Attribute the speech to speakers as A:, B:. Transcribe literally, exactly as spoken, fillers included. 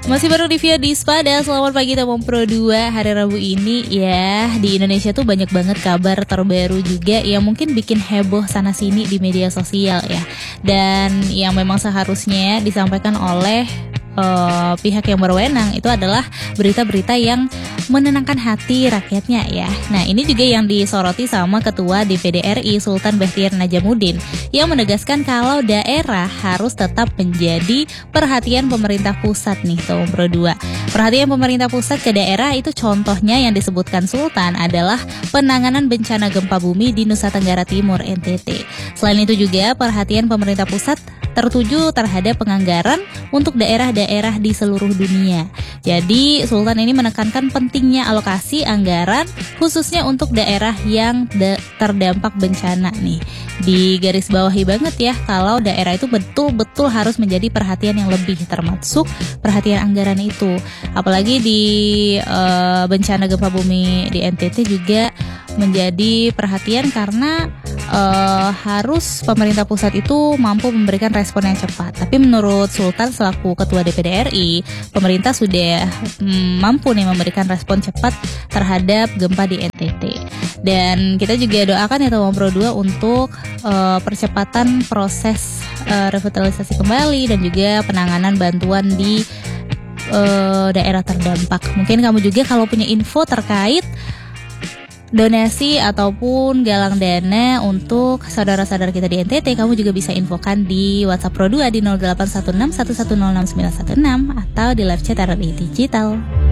A: Masih baru di Via Dispada. Selamat pagi Tamam Pro dua. Hari Rabu ini ya, di Indonesia tuh banyak banget kabar terbaru juga yang mungkin bikin heboh sana sini di media sosial ya. Dan yang memang seharusnya disampaikan oleh Uh, pihak yang berwenang itu adalah berita-berita yang menenangkan hati rakyatnya ya. Nah, ini juga yang disoroti sama Ketua D P D R I Sultan Bachtiar Nadjamuddin yang menegaskan kalau daerah harus tetap menjadi perhatian pemerintah pusat nih Tamam Pro dua. Perhatian pemerintah pusat ke daerah itu contohnya yang disebutkan Sultan adalah penanganan bencana gempa bumi di Nusa Tenggara Timur N T T. Selain itu juga perhatian pemerintah pusat tertuju terhadap penganggaran untuk daerah-daerah di seluruh dunia. Jadi Sultan ini menekankan pentingnya alokasi anggaran khususnya untuk daerah yang de- terdampak bencana nih. Di garis bawahi banget ya kalau daerah itu betul-betul harus menjadi perhatian yang lebih, termasuk perhatian anggaran itu. Apalagi di uh, bencana gempa bumi di N T T juga menjadi perhatian karena uh, harus pemerintah pusat itu mampu memberikan respon yang cepat. Tapi menurut Sultan selaku Ketua D P D R I, pemerintah sudah mm, mampu nih memberikan respon cepat terhadap gempa di N T T. Dan kita juga doakan ya Tamam Pro dua untuk uh, percepatan proses uh, revitalisasi kembali dan juga penanganan bantuan di uh, daerah terdampak. Mungkin kamu juga kalau punya info terkait donasi ataupun galang dana untuk saudara-saudara kita di N T T, kamu juga bisa infokan di WhatsApp Pro dua di nol delapan satu enam satu satu nol enam sembilan satu enam atau di live chat R R I Digital.